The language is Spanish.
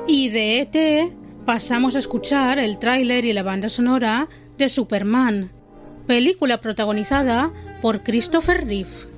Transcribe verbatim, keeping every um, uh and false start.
Y de E T pasamos a escuchar el tráiler y la banda sonora de Superman, película protagonizada por Christopher Reeve.